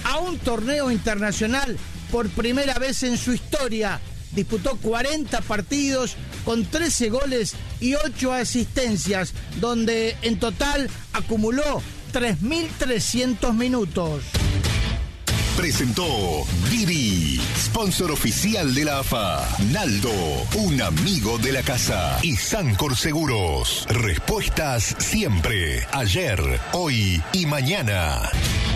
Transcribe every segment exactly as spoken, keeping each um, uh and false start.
a un torneo internacional por primera vez en su historia. Disputó cuarenta partidos con trece goles y ocho asistencias, donde en total acumuló tres mil trescientos minutos. Presentó Didi, sponsor oficial de la A F A. Naldo, un amigo de la casa. Y Sancor Seguros. Respuestas siempre, ayer, hoy y mañana.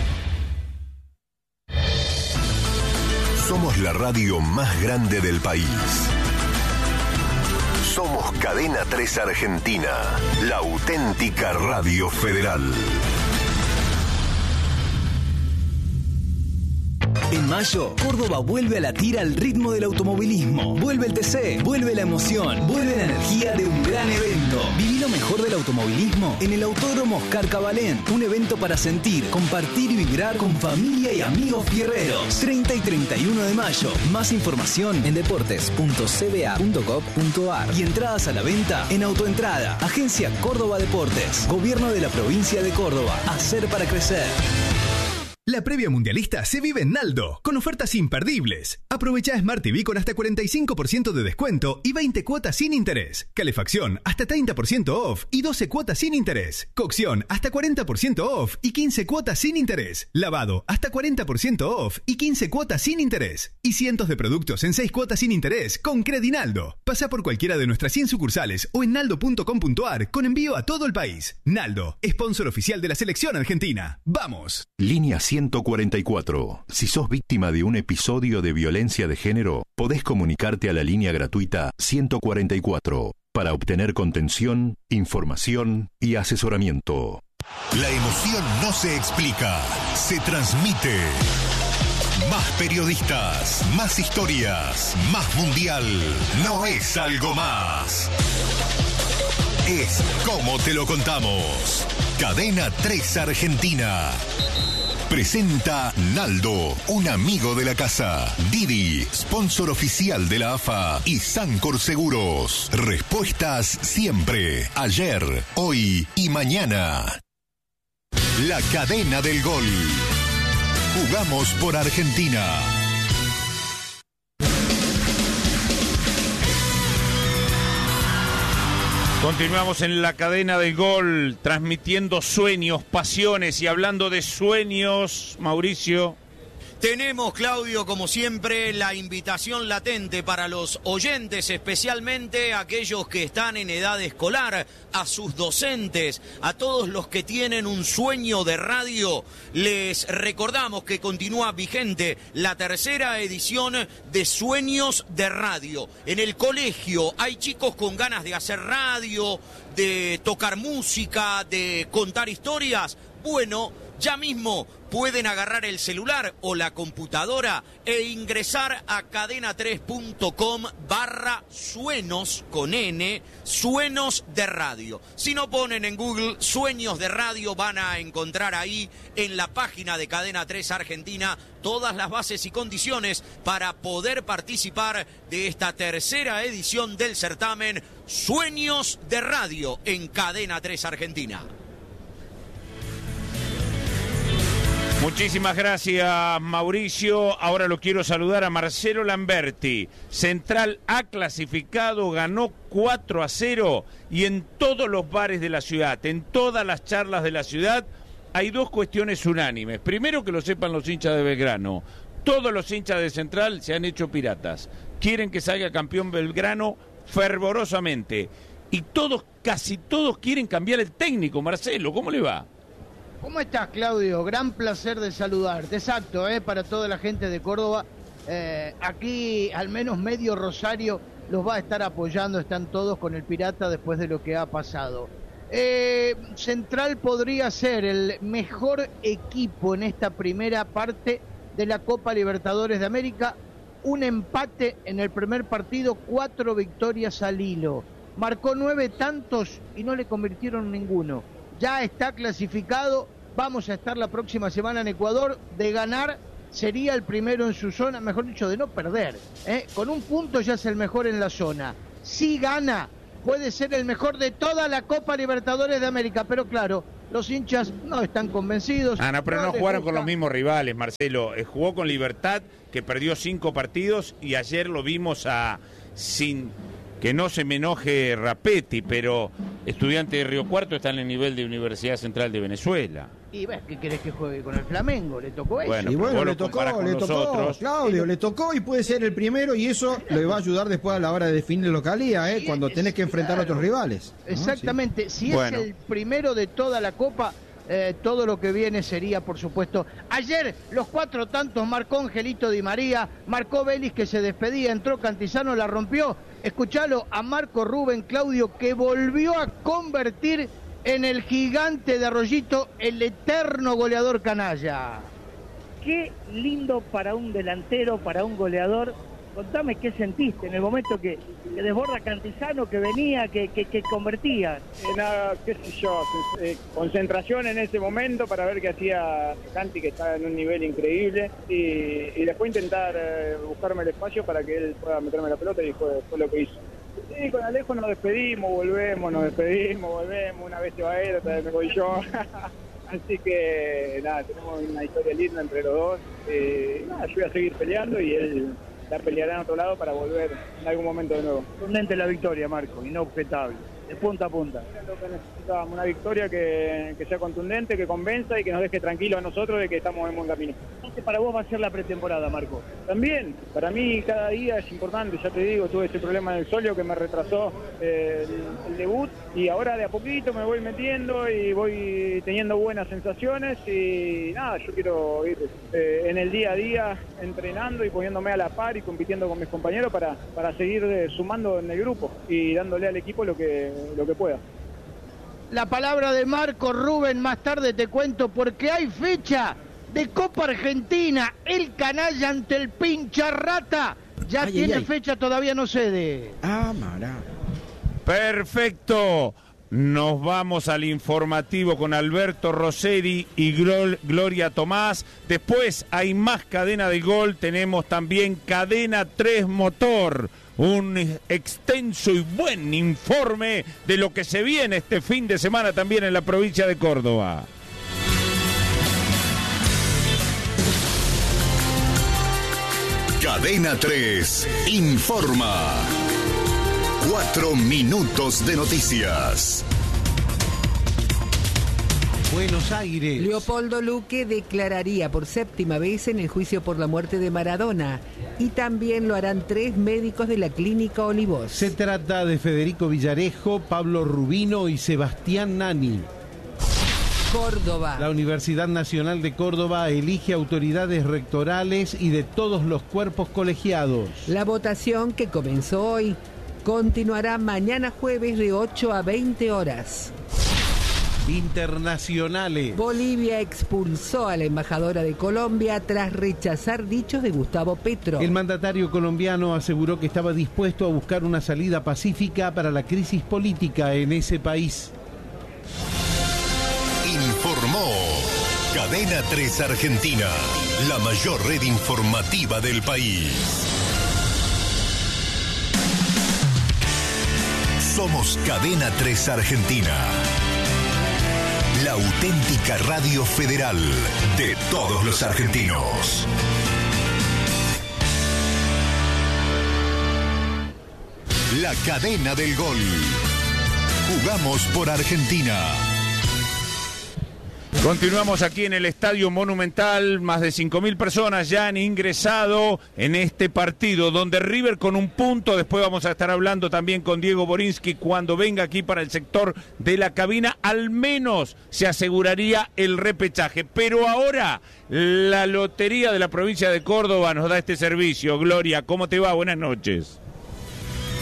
Somos la radio más grande del país. Somos Cadena tres Argentina, la auténtica radio federal. En mayo, Córdoba vuelve a latir al ritmo del automovilismo. Vuelve el T C, vuelve la emoción, vuelve la energía de un gran evento. Viví lo mejor del automovilismo en el Autódromo Oscar Cabalén. Un evento para sentir, compartir y vibrar con familia y amigos fierreros. treinta y treinta y uno de mayo. Más información en deportes punto c b a punto gov punto a r y entradas a la venta en Autoentrada. Agencia Córdoba Deportes. Gobierno de la provincia de Córdoba. Hacer para crecer. La previa mundialista se vive en Naldo, con ofertas imperdibles. Aprovecha Smart T V con hasta cuarenta y cinco por ciento de descuento y veinte cuotas sin interés. Calefacción hasta treinta por ciento off y doce cuotas sin interés. Cocción hasta cuarenta por ciento off y quince cuotas sin interés. Lavado hasta cuarenta por ciento off y quince cuotas sin interés. Y cientos de productos en seis cuotas sin interés con Credinaldo. Pasa por cualquiera de nuestras cien sucursales o en naldo punto com punto a r con envío a todo el país. Naldo, sponsor oficial de la selección argentina. ¡Vamos! Línea ciento cuarenta y cuatro. Si sos víctima de un episodio de violencia de género, podés comunicarte a la línea gratuita ciento cuarenta y cuatro para obtener contención, información y asesoramiento. La emoción no se explica, se transmite. Más periodistas, más historias, más mundial. No es algo más. Es como te lo contamos. Cadena tres Argentina. Presenta Naldo, un amigo de la casa. Didi, sponsor oficial de la A F A. Y Sancor Seguros. Respuestas siempre, ayer, hoy y mañana. La cadena del gol. Jugamos por Argentina. Continuamos en la cadena del gol, transmitiendo sueños, pasiones y hablando de sueños, Mauricio. Tenemos, Claudio, como siempre, la invitación latente para los oyentes, especialmente aquellos que están en edad escolar, a sus docentes, a todos los que tienen un sueño de radio. Les recordamos que continúa vigente la tercera edición de Sueños de Radio. En el colegio hay chicos con ganas de hacer radio, de tocar música, de contar historias. Bueno, ya mismo pueden agarrar el celular o la computadora e ingresar a cadena tres punto com barra suenos con N, suenos de radio. Si no ponen en Google sueños de radio, van a encontrar ahí en la página de Cadena tres Argentina todas las bases y condiciones para poder participar de esta tercera edición del certamen Sueños de Radio en Cadena tres Argentina. Muchísimas gracias, Mauricio. Ahora lo quiero saludar a Marcelo Lamberti. Central ha clasificado, ganó cuatro a cero y en todos los bares de la ciudad, en todas las charlas de la ciudad, hay dos cuestiones unánimes. Primero, que lo sepan los hinchas de Belgrano. Todos los hinchas de Central se han hecho piratas. Quieren que salga campeón Belgrano fervorosamente. Y todos, casi todos quieren cambiar el técnico. Marcelo, ¿cómo le va? ¿Cómo estás, Claudio? Gran placer de saludarte. Exacto, ¿eh? Para toda la gente de Córdoba. Eh, aquí, al menos medio Rosario los va a estar apoyando. Están todos con el Pirata después de lo que ha pasado. Eh, Central podría ser el mejor equipo en esta primera parte de la Copa Libertadores de América. Un empate en el primer partido, cuatro victorias al hilo. Marcó nueve tantos y no le convirtieron ninguno. Ya está clasificado, vamos a estar la próxima semana en Ecuador. De ganar sería el primero en su zona, mejor dicho, de no perder, ¿eh? Con un punto ya es el mejor en la zona. Si gana, puede ser el mejor de toda la Copa Libertadores de América, pero claro, los hinchas no están convencidos. Ah, no, pero no, no jugaron gusta. con los mismos rivales, Marcelo. Eh, jugó con Libertad, que perdió cinco partidos, y ayer lo vimos a... sin que no se me enoje Rapetti, pero Estudiante de Río Cuarto está en el nivel de Universidad Central de Venezuela. Y ves, ¿qué querés que juegue con el Flamengo? Le tocó eso. Bueno, Y bueno, vos le lo tocó, comparás con le los tocó, otros. Claudio, le tocó y puede ser el primero y eso le va a ayudar después a la hora de definir localía, ¿eh? Sí, Cuando es- tenés que enfrentar claro. a otros rivales. ¿no? Exactamente, si es Bueno. el primero de toda la Copa, eh, todo lo que viene sería, por supuesto. Ayer los cuatro tantos marcó Angelito Di María, marcó Vélez que se despedía, entró Cantizano, la rompió. Escuchalo a Marco Rubén Claudio, que volvió a convertir en el gigante de Arroyito, el eterno goleador canalla. Qué lindo para un delantero, para un goleador. Contame qué sentiste en el momento que, que desborda Cantizano, que venía, que, que, que convertía. Eh, nada, qué sé yo, eh, concentración en ese momento para ver qué hacía Canti, que está en un nivel increíble, y, y después intentar eh, buscarme el espacio para que él pueda meterme la pelota, y fue, fue lo que hizo. Sí, con Alejo nos despedimos, volvemos, nos despedimos, volvemos, una vez se va él, otra vez me voy yo. Así que nada, tenemos una historia linda entre los dos. Eh, nada, yo voy a seguir peleando y él la peleará en otro lado para volver en algún momento de nuevo. Contundente la victoria, Marco, inobjetable, de punta a punta. Es lo que necesitábamos, una victoria que, que sea contundente, que convenza y que nos deje tranquilos a nosotros de que estamos en buen camino. ¿Qué para vos va a ser la pretemporada, Marco? También, para mí cada día es importante, ya te digo, tuve ese problema en el solio que me retrasó eh, el, el debut, y ahora de a poquito me voy metiendo y voy teniendo buenas sensaciones, y nada, yo quiero ir eh, en el día a día entrenando y poniéndome a la par y compitiendo con mis compañeros para, para seguir eh, sumando en el grupo y dándole al equipo lo que, lo que pueda. La palabra de Marco Rubén, más tarde te cuento, porque hay fecha de Copa Argentina, el canalla ante el pincha rata. Ya Ay, tiene ay, ay. fecha, todavía no cede. Ah, mará. Perfecto. Nos vamos al informativo con Alberto Roseri y Glo- Gloria Tomás. Después hay más cadena de gol. Tenemos también cadena tres motor. Un extenso y buen informe de lo que se viene este fin de semana también en la provincia de Córdoba. Cadena tres informa. Cuatro minutos de noticias. Buenos Aires. Leopoldo Luque declararía por séptima vez en el juicio por la muerte de Maradona, y también lo harán tres médicos de la Clínica Olivos. Se trata de Federico Villarejo, Pablo Rubino y Sebastián Nani. Córdoba. La Universidad Nacional de Córdoba elige autoridades rectorales y de todos los cuerpos colegiados. La votación, que comenzó hoy, continuará mañana jueves de ocho a veinte horas. Internacionales. Bolivia expulsó a la embajadora de Colombia tras rechazar dichos de Gustavo Petro. El mandatario colombiano aseguró que estaba dispuesto a buscar una salida pacífica para la crisis política en ese país. Informó Cadena tres Argentina, la mayor red informativa del país. Somos Cadena tres Argentina, la auténtica radio federal de todos los argentinos. La cadena del gol. Jugamos por Argentina. Continuamos aquí en el Estadio Monumental. Más de cinco mil personas ya han ingresado en este partido, donde River con un punto. Después vamos a estar hablando también con Diego Borinsky cuando venga aquí para el sector de la cabina. Al menos se aseguraría el repechaje. Pero ahora la Lotería de la provincia de Córdoba nos da este servicio. Gloria, ¿cómo te va? Buenas noches.